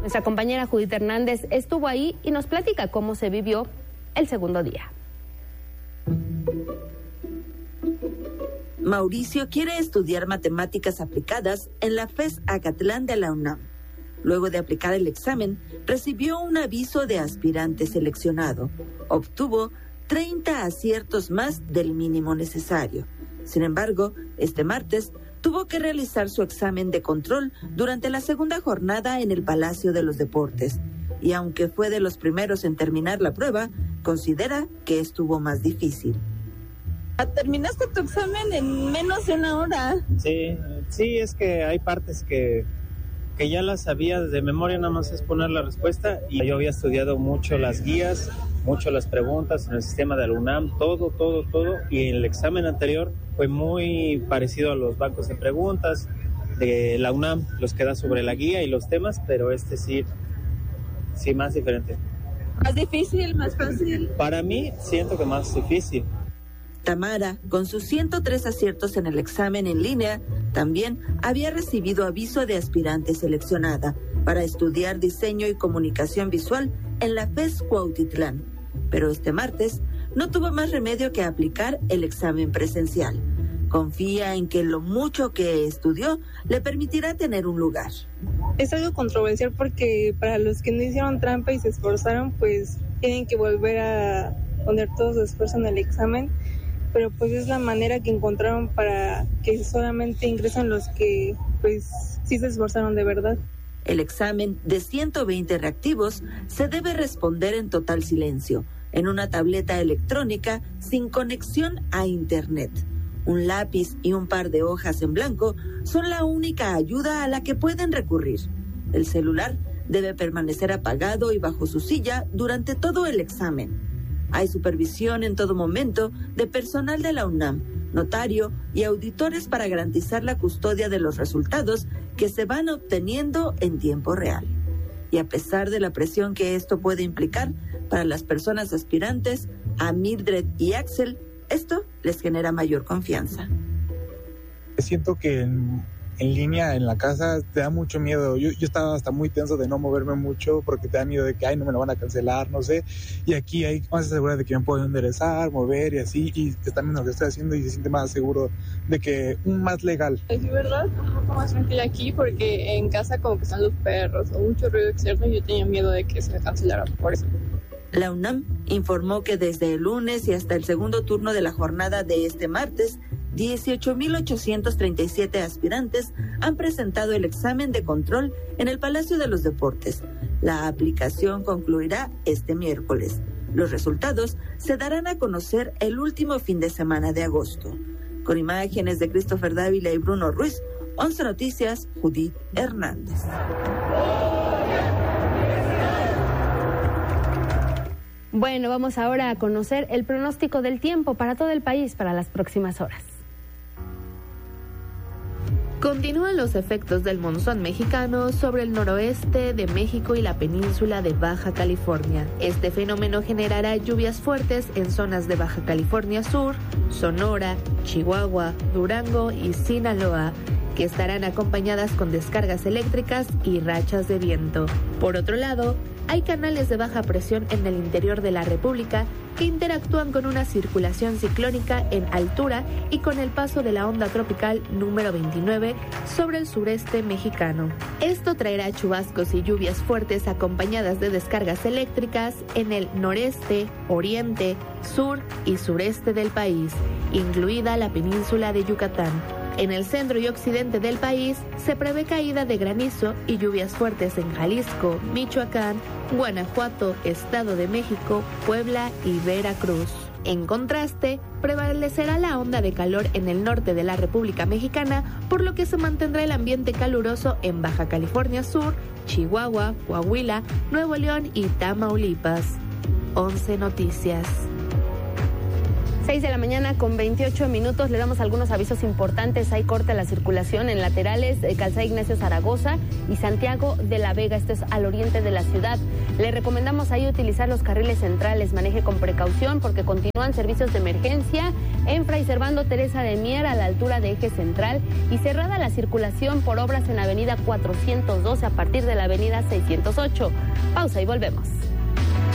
Nuestra compañera Judith Hernández estuvo ahí y nos platica cómo se vivió el segundo día. Mauricio quiere estudiar matemáticas aplicadas en la FES Acatlán de la UNAM. Luego de aplicar el examen, recibió un aviso de aspirante seleccionado. Obtuvo 30 aciertos más del mínimo necesario. Sin embargo, este martes tuvo que realizar su examen de control durante la segunda jornada en el Palacio de los Deportes. Y aunque fue de los primeros en terminar la prueba, considera que estuvo más difícil. ¿Terminaste tu examen en menos de una hora? Sí, es que hay partes que ya las sabía de memoria, nada más es poner la respuesta. Y yo había estudiado mucho las guías, mucho las preguntas en el sistema de la UNAM, todo. Y el examen anterior fue muy parecido a los bancos de preguntas de la UNAM, los que da sobre la guía y los temas, pero este sí más diferente. ¿Más difícil, más fácil? Para mí, siento que más difícil. Tamara, con sus 103 aciertos en el examen en línea, también había recibido aviso de aspirante seleccionada para estudiar diseño y comunicación visual en la FES Cuautitlán. Pero este martes no tuvo más remedio que aplicar el examen presencial. Confía en que lo mucho que estudió le permitirá tener un lugar. Es algo controversial porque para los que no hicieron trampa y se esforzaron, pues tienen que volver a poner todo su esfuerzo en el examen. Pero pues es la manera que encontraron para que solamente ingresen los que pues sí se esforzaron de verdad. El examen de 120 reactivos se debe responder en total silencio, en una tableta electrónica sin conexión a internet. Un lápiz y un par de hojas en blanco son la única ayuda a la que pueden recurrir. El celular debe permanecer apagado y bajo su silla durante todo el examen. Hay supervisión en todo momento de personal de la UNAM, notario y auditores para garantizar la custodia de los resultados que se van obteniendo en tiempo real. Y a pesar de la presión que esto puede implicar para las personas aspirantes, a Mildred y Axel, esto les genera mayor confianza. Siento que en línea, en la casa, te da mucho miedo. Yo estaba hasta muy tenso de no moverme mucho porque te da miedo de que, no me lo van a cancelar, no sé. Y aquí hay más seguridad de que me puedo enderezar, mover y así. Y también lo que estoy haciendo y se siente más seguro de que más legal. Es verdad, un poco más tranquila aquí porque en casa como que están los perros o mucho ruido externo y yo tenía miedo de que se me cancelara por eso. La UNAM informó que desde el lunes y hasta el segundo turno de la jornada de este martes, 18,837 aspirantes han presentado el examen de control en el Palacio de los Deportes. La aplicación concluirá este miércoles. Los resultados se darán a conocer el último fin de semana de agosto. Con imágenes de Christopher Dávila y Bruno Ruiz, 11 Noticias, Judith Hernández. Bueno, vamos ahora a conocer el pronóstico del tiempo para todo el país para las próximas horas. Continúan los efectos del monzón mexicano sobre el noroeste de México y la península de Baja California. Este fenómeno generará lluvias fuertes en zonas de Baja California Sur, Sonora, Chihuahua, Durango y Sinaloa, que estarán acompañadas con descargas eléctricas y rachas de viento. Por otro lado, hay canales de baja presión en el interior de la República que interactúan con una circulación ciclónica en altura y con el paso de la onda tropical número 29 sobre el sureste mexicano. Esto traerá chubascos y lluvias fuertes acompañadas de descargas eléctricas en el noreste, oriente, sur y sureste del país, incluida la península de Yucatán. En el centro y occidente del país se prevé caída de granizo y lluvias fuertes en Jalisco, Michoacán, Guanajuato, Estado de México, Puebla y Veracruz. En contraste, prevalecerá la onda de calor en el norte de la República Mexicana, por lo que se mantendrá el ambiente caluroso en Baja California Sur, Chihuahua, Coahuila, Nuevo León y Tamaulipas. 11 Noticias. 6 de la mañana con 28 minutos. Le damos algunos avisos importantes. Hay corte a la circulación en laterales Calzada Ignacio Zaragoza y Santiago de la Vega. Esto es al oriente de la ciudad. Le recomendamos ahí utilizar los carriles centrales. Maneje con precaución porque continúan servicios de emergencia en Fray Servando Teresa de Mier a la altura de Eje Central y cerrada la circulación por obras en Avenida 412 a partir de la Avenida 608. Pausa y volvemos.